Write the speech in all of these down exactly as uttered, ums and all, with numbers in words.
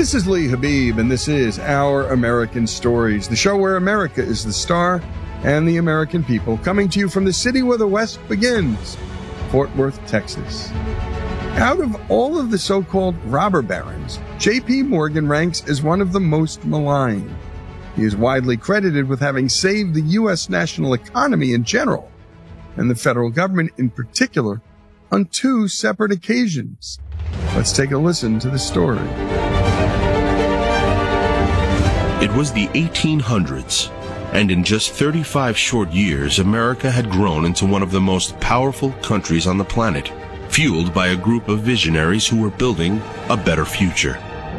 This is Lee Habib, and this is Our American Stories, the show where America is the star and the American people, coming to you from the city where the West begins, Fort Worth, Texas. Out of all of the so-called robber barons, J P. Morgan ranks as one of the most maligned. He is widely credited with having saved the U S national economy in general, and the federal government in particular, on two separate occasions. Let's take a listen to the story. It was the eighteen hundreds, and in just thirty-five short years, America had grown into one of the most powerful countries on the planet, fueled by a group of visionaries who were building a better future.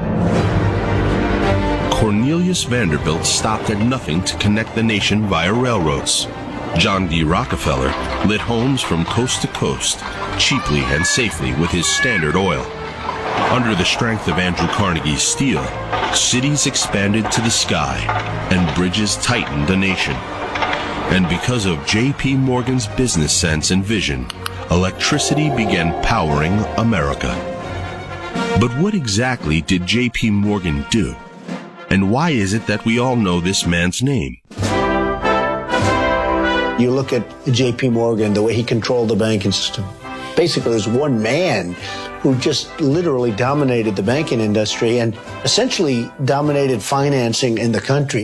Cornelius Vanderbilt stopped at nothing to connect the nation via railroads. John D. Rockefeller lit homes from coast to coast, cheaply and safely with his Standard Oil. Under the strength of Andrew Carnegie's steel, cities expanded to the sky and bridges tightened the nation. And because of J P. Morgan's business sense and vision, electricity began powering America. But what exactly did J P. Morgan do? And why is it that we all know this man's name? You look at J P. Morgan, the way he controlled the banking system. Basically, there's one man who just literally dominated the banking industry and essentially dominated financing in the country.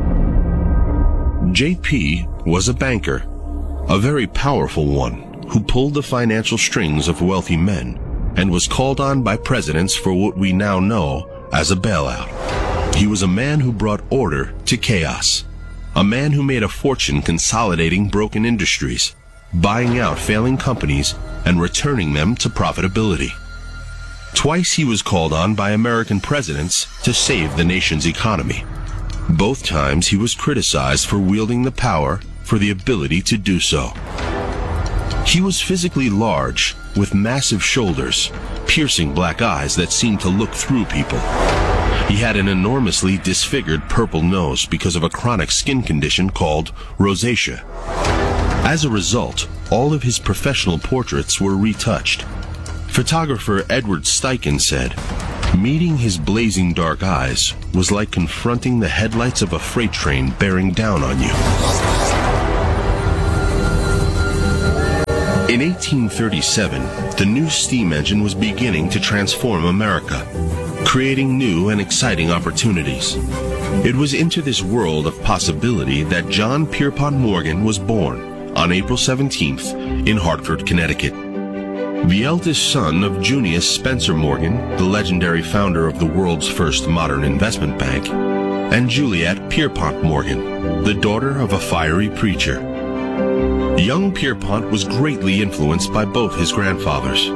J P was a banker, a very powerful one, who pulled the financial strings of wealthy men and was called on by presidents for what we now know as a bailout. He was a man who brought order to chaos, a man who made a fortune consolidating broken industries, buying out failing companies and returning them to profitability. Twice he was called on by American presidents to save the nation's economy. Both times he was criticized for wielding the power for the ability to do so. He was physically large, with massive shoulders, piercing black eyes that seemed to look through people. He had an enormously disfigured purple nose because of a chronic skin condition called rosacea. As a result, all of his professional portraits were retouched. Photographer Edward Steichen said, "Meeting his blazing dark eyes was like confronting the headlights of a freight train bearing down on you." In eighteen thirty-seven, the new steam engine was beginning to transform America, creating new and exciting opportunities. It was into this world of possibility that John Pierpont Morgan was born on April seventeenth in Hartford, Connecticut. The eldest son of Junius Spencer Morgan, the legendary founder of the world's first modern investment bank, and Juliet Pierpont Morgan, the daughter of a fiery preacher. Young Pierpont was greatly influenced by both his grandfathers.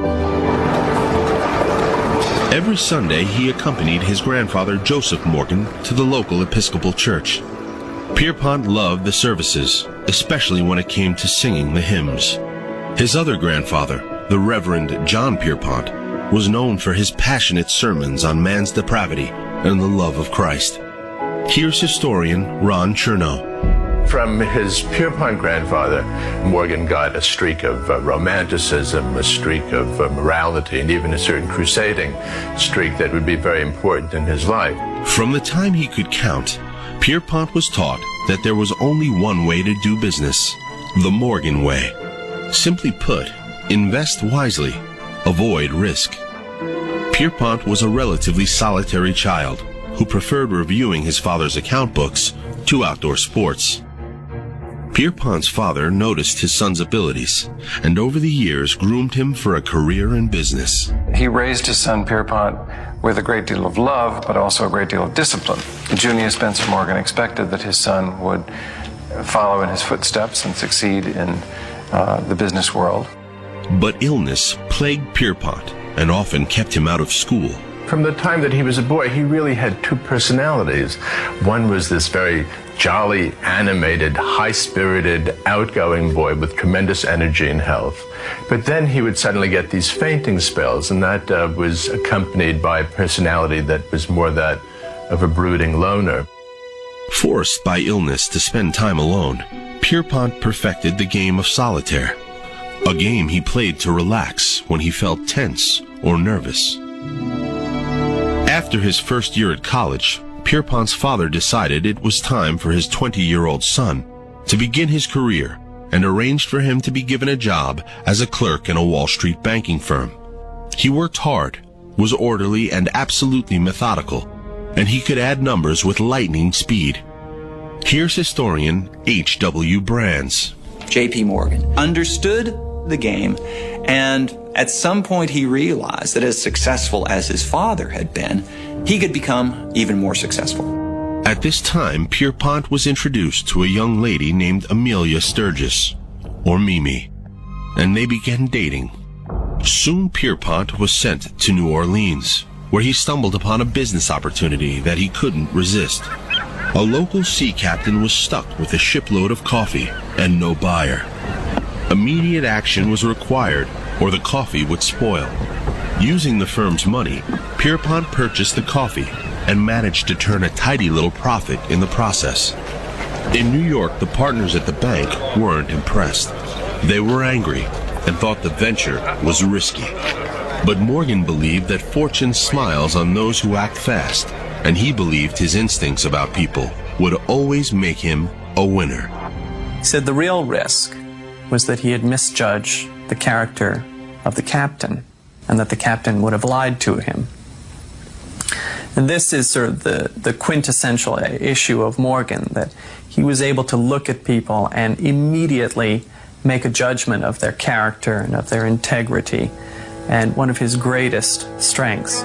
Every Sunday, he accompanied his grandfather Joseph Morgan to the local Episcopal church. Pierpont loved the services, especially when it came to singing the hymns. His other grandfather, the Reverend John Pierpont, was known for his passionate sermons on man's depravity and the love of Christ. Here's historian Ron Chernow. From his Pierpont grandfather, Morgan got a streak of uh, romanticism, a streak of uh, morality, and even a certain crusading streak that would be very important in his life. From the time he could count, Pierpont was taught that there was only one way to do business, the Morgan way. Simply put, invest wisely, avoid risk. Pierpont was a relatively solitary child who preferred reviewing his father's account books to outdoor sports. Pierpont's father noticed his son's abilities and over the years groomed him for a career in business. He raised his son Pierpont with a great deal of love, but also a great deal of discipline. Junius Spencer Morgan expected that his son would follow in his footsteps and succeed in uh, the business world. But illness plagued Pierpont and often kept him out of school. From the time that he was a boy, he really had two personalities. One was this very jolly, animated, high-spirited, outgoing boy with tremendous energy and health. But then he would suddenly get these fainting spells, and that uh, was accompanied by a personality that was more that of a brooding loner. Forced by illness to spend time alone, Pierpont perfected the game of solitaire, a game he played to relax when he felt tense or nervous. After his first year at college, Pierpont's father decided it was time for his twenty-year-old son to begin his career and arranged for him to be given a job as a clerk in a Wall Street banking firm. He worked hard, was orderly and absolutely methodical, and he could add numbers with lightning speed. Here's historian H W Brands. J P Morgan understood the game, and at some point he realized that as successful as his father had been, he could become even more successful. At this time, Pierpont was introduced to a young lady named Amelia Sturgis, or Mimi, and they began dating. Soon Pierpont was sent to New Orleans, where he stumbled upon a business opportunity that he couldn't resist. A local sea captain was stuck with a shipload of coffee and no buyer. Immediate action was required, or the coffee would spoil. Using the firm's money, Pierpont purchased the coffee and managed to turn a tidy little profit in the process. In New York, the partners at the bank weren't impressed. They were angry and thought the venture was risky. But Morgan believed that fortune smiles on those who act fast, and he believed his instincts about people would always make him a winner. He said the real risk was that he had misjudged the character of the captain, and that the captain would have lied to him. And this is sort of the, the quintessential issue of Morgan, that he was able to look at people and immediately make a judgment of their character and of their integrity, and one of his greatest strengths.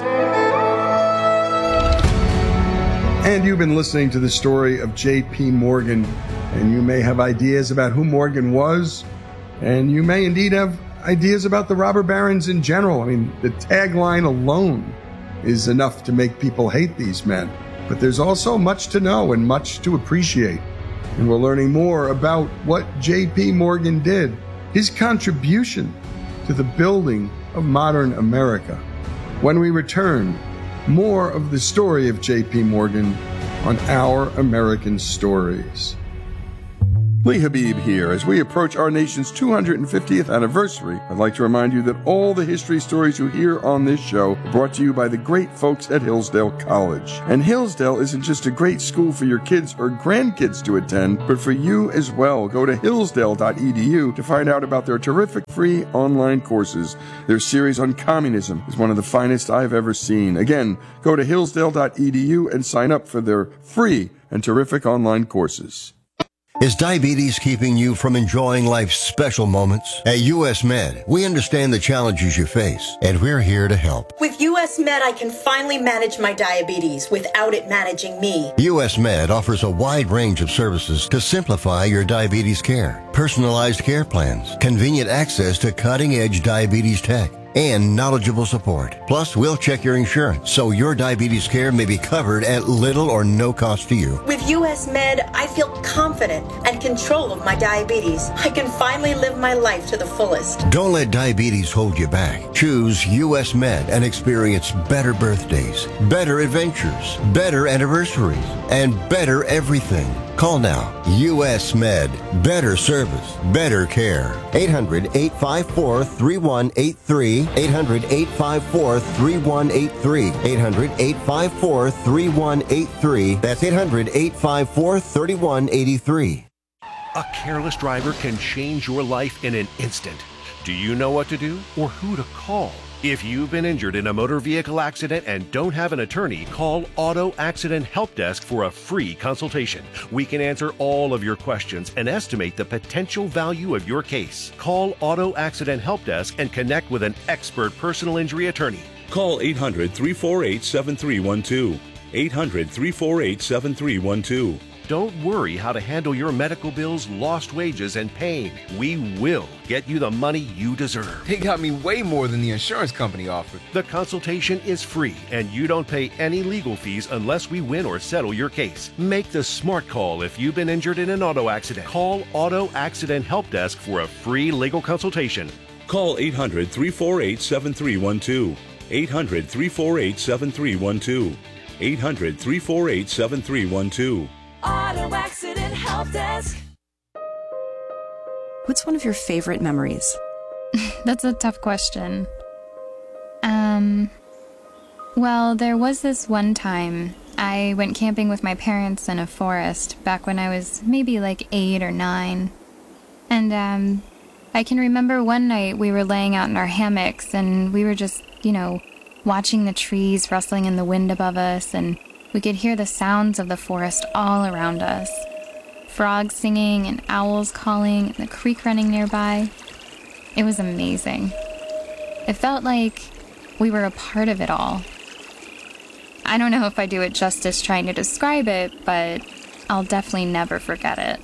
And you've been listening to the story of J P Morgan, and you may have ideas about who Morgan was, and you may indeed have ideas about the robber barons in general. I mean, the tagline alone is enough to make people hate these men. But there's also much to know and much to appreciate. And we're learning more about what J P Morgan did, his contribution to the building of modern America. When we return, more of the story of J P Morgan on Our American Stories. Lee Habib here. As we approach our nation's two hundred fiftieth anniversary, I'd like to remind you that all the history stories you hear on this show are brought to you by the great folks at Hillsdale College. And Hillsdale isn't just a great school for your kids or grandkids to attend, but for you as well. Go to hillsdale dot e d u to find out about their terrific free online courses. Their series on communism is one of the finest I've ever seen. Again, go to hillsdale dot e d u and sign up for their free and terrific online courses. Is diabetes keeping you from enjoying life's special moments? At U S Med, we understand the challenges you face, and we're here to help. With U S Med, I can finally manage my diabetes without it managing me. U S Med offers a wide range of services to simplify your diabetes care. Personalized care plans, convenient access to cutting-edge diabetes tech, and knowledgeable support. Plus, we'll check your insurance so your diabetes care may be covered at little or no cost to you. With U S Med, I feel confident and control of my diabetes. I can finally live my life to the fullest. Don't let diabetes hold you back. Choose U S Med and experience better birthdays, better adventures, better anniversaries, and better everything. Call now. U S Med. Better service. Better care. eight hundred, eight five four, three one eight three. eight hundred, eight five four, three one eight three. eight hundred, eight five four, three one eight three. That's eight hundred, eight five four, three one eight three. A careless driver can change your life in an instant. Do you know what to do or who to call? If you've been injured in a motor vehicle accident and don't have an attorney, call Auto Accident Help Desk for a free consultation. We can answer all of your questions and estimate the potential value of your case. Call Auto Accident Help Desk and connect with an expert personal injury attorney. Call eight hundred, three four eight, seven three one two. eight hundred, three four eight, seven three one two. Don't worry how to handle your medical bills, lost wages, and pain. We will get you the money you deserve. They got me way more than the insurance company offered. The consultation is free, and you don't pay any legal fees unless we win or settle your case. Make the smart call if you've been injured in an auto accident. Call Auto Accident Help Desk for a free legal consultation. Call eight hundred, three four eight, seven three one two. eight hundred, three four eight, seven three one two. eight hundred, three four eight, seven three one two. Auto Accident Help Desk. What's one of your favorite memories? That's a tough question. Um, Well, there was this one time I went camping with my parents in a forest back when I was maybe like eight or nine. And, um, I can remember one night we were laying out in our hammocks and we were just, you know, watching the trees rustling in the wind above us, and we could hear the sounds of the forest all around us. Frogs singing and owls calling and the creek running nearby. It was amazing. It felt like we were a part of it all. I don't know if I do it justice trying to describe it, but I'll definitely never forget it.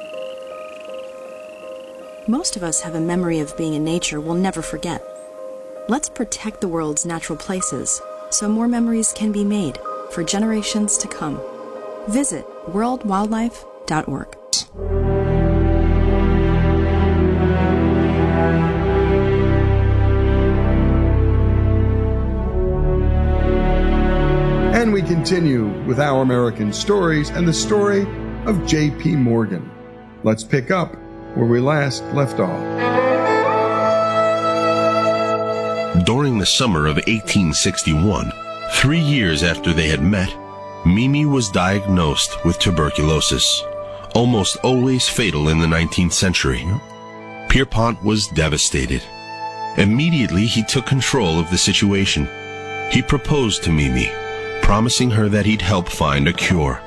Most of us have a memory of being in nature we'll never forget. Let's protect the world's natural places so more memories can be made for generations to come. Visit world wildlife dot org. And we continue with Our American Stories and the story of J P. Morgan. Let's pick up where we last left off. During the summer of eighteen sixty-one, three years after they had met, Mimi was diagnosed with tuberculosis, almost always fatal in the nineteenth century. Pierpont was devastated. Immediately, he took control of the situation. He proposed to Mimi, promising her that he'd help find a cure.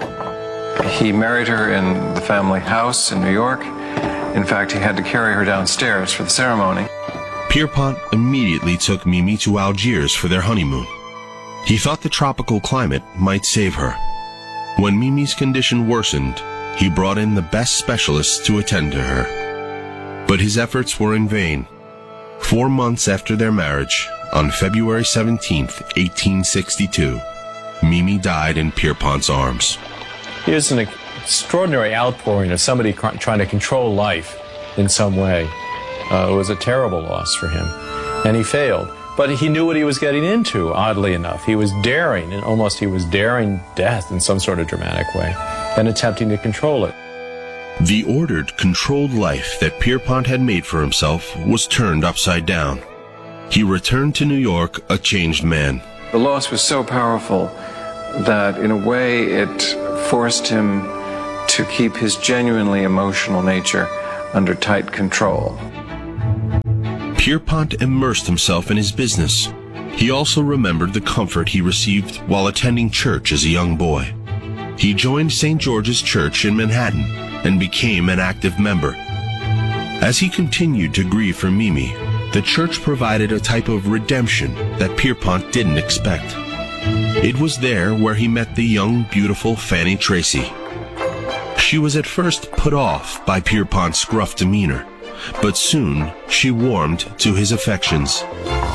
He married her in the family house in New York. In fact, he had to carry her downstairs for the ceremony. Pierpont immediately took Mimi to Algiers for their honeymoon. He thought the tropical climate might save her. When Mimi's condition worsened, he brought in the best specialists to attend to her. But his efforts were in vain. Four months after their marriage, on February seventeenth, eighteen sixty-two, Mimi died in Pierpont's arms. Here's an extraordinary outpouring of somebody cr- trying to control life in some way. Uh, it was a terrible loss for him, and he failed. But he knew what he was getting into, oddly enough. He was daring, and almost he was daring death in some sort of dramatic way, and attempting to control it. The ordered, controlled life that Pierpont had made for himself was turned upside down. He returned to New York a changed man. The loss was so powerful that, in a way, it forced him to keep his genuinely emotional nature under tight control. Pierpont immersed himself in his business. He also remembered the comfort he received while attending church as a young boy. He joined Saint George's Church in Manhattan and became an active member. As he continued to grieve for Mimi, the church provided a type of redemption that Pierpont didn't expect. It was there where he met the young, beautiful Fanny Tracy. She was at first put off by Pierpont's gruff demeanor, but soon she warmed to his affections.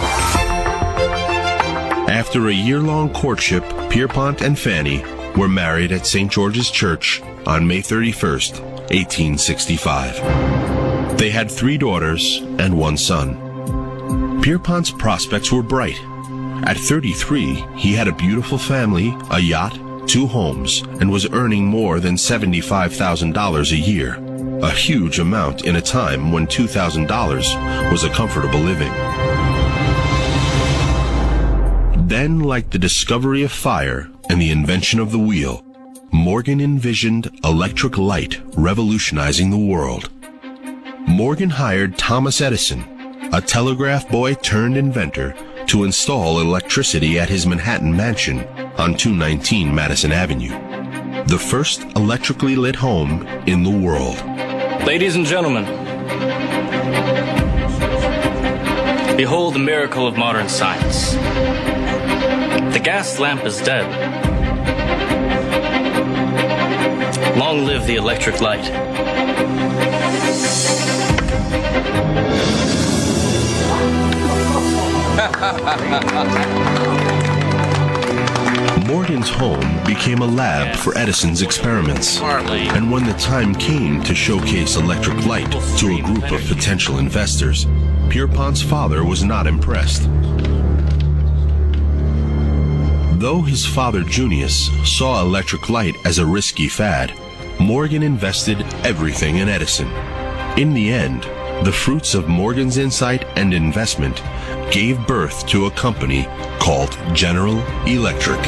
After a year-long courtship, Pierpont and Fanny were married at Saint George's Church on May thirty-first, eighteen sixty-five. They had three daughters and one son. Pierpont's prospects were bright. At thirty-three, he had a beautiful family, a yacht, two homes, and was earning more than seventy-five thousand dollars a year, a huge amount in a time when two thousand dollars was a comfortable living. Then, like the discovery of fire and the invention of the wheel, Morgan envisioned electric light revolutionizing the world. Morgan hired Thomas Edison, a telegraph boy turned inventor, to install electricity at his Manhattan mansion on two nineteen Madison Avenue, the first electrically lit home in the world. Ladies and gentlemen, behold the miracle of modern science. The gas lamp is dead. Long live the electric light. Morgan's home became a lab for Edison's experiments, and when the time came to showcase electric light to a group of potential investors, Pierpont's father was not impressed. Though his father, Junius, saw electric light as a risky fad, Morgan invested everything in Edison. In the end, the fruits of Morgan's insight and investment, gave birth to a company called General Electric.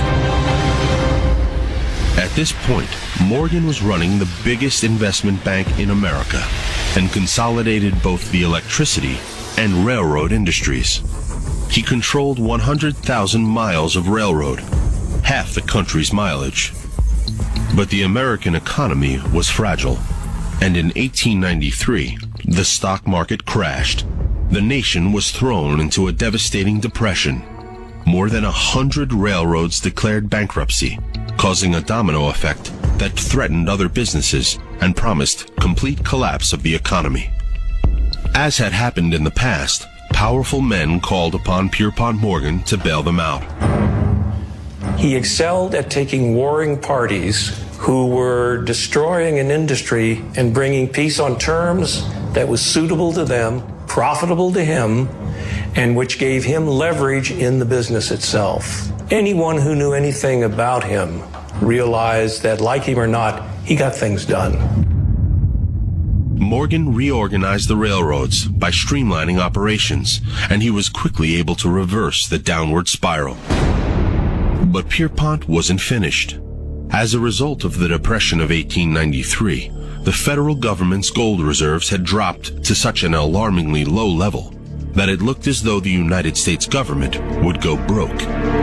At this point, Morgan was running the biggest investment bank in America and consolidated both the electricity and railroad industries. He controlled one hundred thousand miles of railroad, half the country's mileage. But the American economy was fragile, and in eighteen ninety-three, the stock market crashed. The nation was thrown into a devastating depression. More than a hundred railroads declared bankruptcy, causing a domino effect that threatened other businesses and promised complete collapse of the economy. As had happened in the past, powerful men called upon Pierpont Morgan to bail them out. He excelled at taking warring parties who were destroying an industry and bringing peace on terms that was suitable to them, profitable to him, and which gave him leverage in the business itself. Anyone who knew anything about him realized that, like him or not, he got things done. Morgan reorganized the railroads by streamlining operations, and he was quickly able to reverse the downward spiral. But Pierpont wasn't finished. As a result of the Depression of eighteen ninety-three, the federal government's gold reserves had dropped to such an alarmingly low level that it looked as though the United States government would go broke.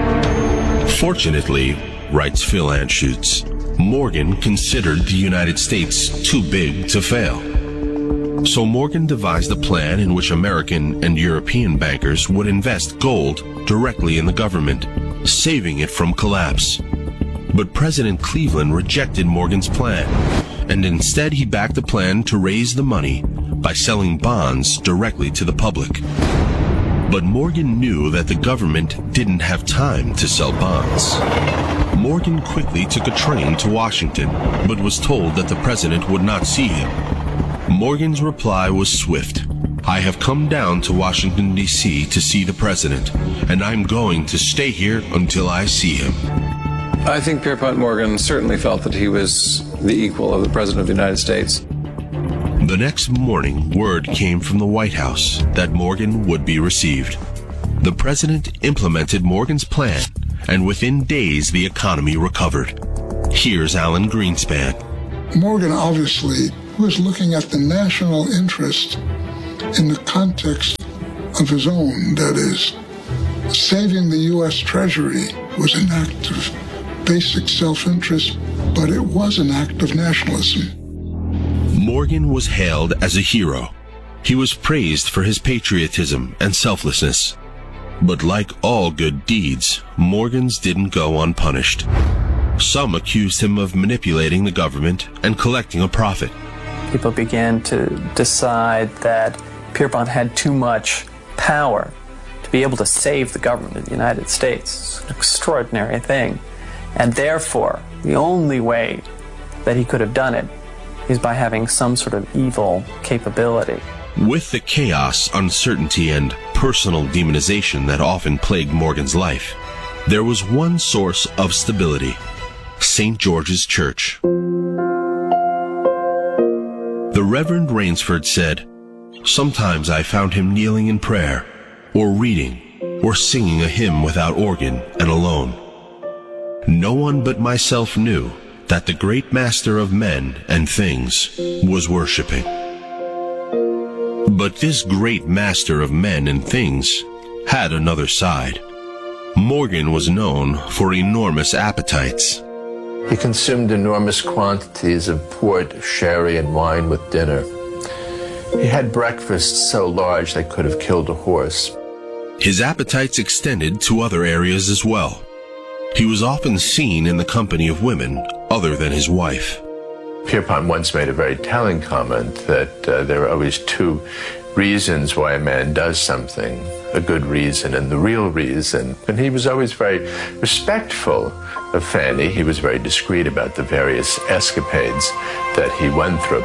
Fortunately, writes Phil Anschutz, Morgan considered the United States too big to fail. So Morgan devised a plan in which American and European bankers would invest gold directly in the government, saving it from collapse. But President Cleveland rejected Morgan's plan, and instead he backed a plan to raise the money by selling bonds directly to the public. But Morgan knew that the government didn't have time to sell bonds. Morgan quickly took a train to Washington, but was told that the president would not see him. Morgan's reply was swift. I have come down to Washington, D C to see the president, and I'm going to stay here until I see him. I think Pierpont Morgan certainly felt that he was the equal of the President of the United States. The next morning, word came from the White House that Morgan would be received. The president implemented Morgan's plan, and within days the economy recovered. Here's Alan Greenspan. Morgan obviously was looking at the national interest in the context of his own, that is, saving the U S Treasury was an act of basic self-interest, but it was an act of nationalism. Morgan was hailed as a hero. He was praised for his patriotism and selflessness. But like all good deeds, Morgan's didn't go unpunished. Some accused him of manipulating the government and collecting a profit. People began to decide that Pierpont had too much power to be able to save the government of the United States. It's an extraordinary thing. And therefore, the only way that he could have done it is by having some sort of evil capability. With the chaos, uncertainty, and personal demonization that often plagued Morgan's life, there was one source of stability: Saint George's Church. The Reverend Rainsford said, "Sometimes I found him kneeling in prayer, or reading, or singing a hymn without organ and alone. No one but myself knew that the great master of men and things was worshiping." But this great master of men and things had another side. Morgan was known for enormous appetites. He consumed enormous quantities of port, sherry, and wine with dinner. He had breakfasts so large they could have killed a horse. His appetites extended to other areas as well. He was often seen in the company of women other than his wife. Pierpont once made a very telling comment that uh, there are always two reasons why a man does something, a good reason and the real reason. And he was always very respectful of Fanny. He was very discreet about the various escapades that he went through.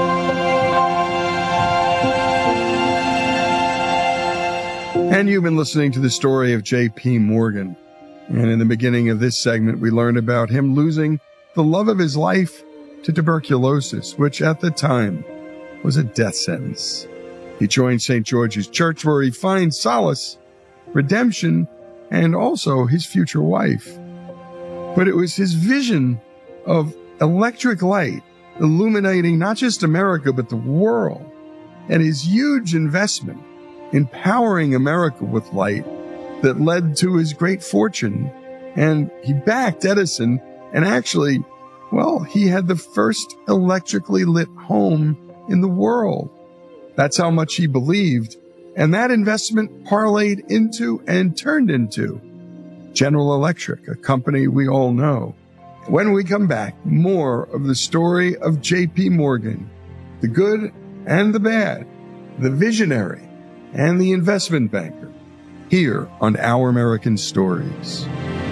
And you've been listening to the story of J P. Morgan. And in the beginning of this segment, we learned about him losing the love of his life to tuberculosis, which at the time was a death sentence. He joined Saint George's Church, where he finds solace redemption, and also his future wife. But it was his vision of electric light illuminating not just America, but the world, and his huge investment in powering America with light that led to his great fortune. And he backed Edison, and actually, well, he had the first electrically lit home in the world. That's how much he believed. And that investment parlayed into and turned into General Electric, a company we all know. When we come back, more of the story of J P. Morgan, the good and the bad, the visionary and the investment banker, here on Our American Stories.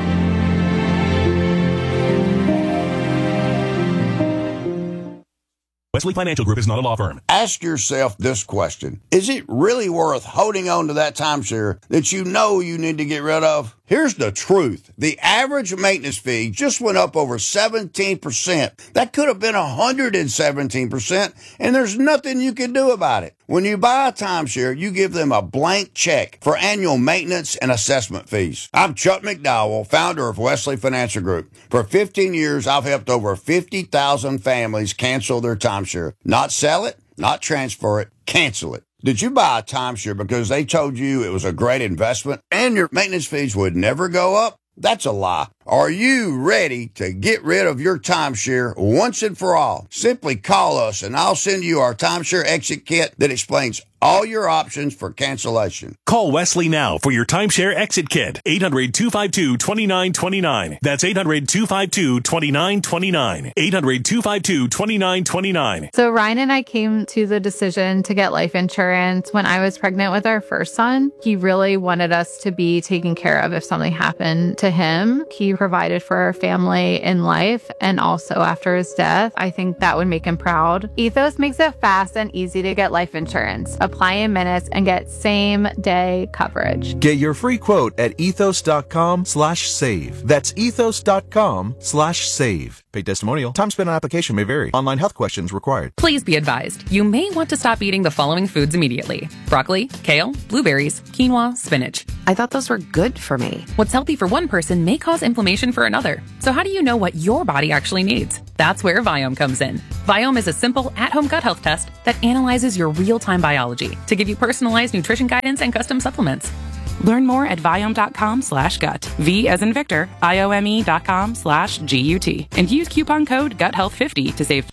Wesley Financial Group is not a law firm. Ask yourself this question. Is it really worth holding on to that timeshare that you know you need to get rid of? Here's the truth. The average maintenance fee just went up over seventeen percent. That could have been one hundred seventeen percent, and there's nothing you can do about it. When you buy a timeshare, you give them a blank check for annual maintenance and assessment fees. I'm Chuck McDowell, founder of Wesley Financial Group. For fifteen years, I've helped over fifty thousand families cancel their timeshare. Not sell it, not transfer it, cancel it. Did you buy a timeshare because they told you it was a great investment and your maintenance fees would never go up? That's a lie. Are you ready to get rid of your timeshare once and for all? Simply call us and I'll send you our timeshare exit kit that explains all your options for cancellation. Call Wesley now for your timeshare exit kit. eight hundred, two five two, two nine two nine. That's eight hundred, two five two, two nine two nine. eight hundred, two five two, two nine two nine. So Ryan and I came to the decision to get life insurance when I was pregnant with our first son. He really wanted us to be taken care of if something happened to him. He provided for our family in life and also after his death. I think that would make him proud. Ethos makes it fast and easy to get life insurance. Apply in minutes and get same day coverage. Get your free quote at ethos.com slash save. That's ethos.com slash save. Paid testimonial. Time spent on application may vary. Online health questions required. Please be advised, you may want to stop eating the following foods immediately. Broccoli, kale, blueberries, quinoa, spinach. I thought those were good for me. What's healthy for one person may cause inflammation for another. So how do you know what your body actually needs? That's where Viome comes in. Viome is a simple at-home gut health test that analyzes your real-time biology to give you personalized nutrition guidance and custom supplements. Learn more at Viome.com slash gut. V as in Victor, I O M E dot com slash G U T. And use coupon code gut health fifty to save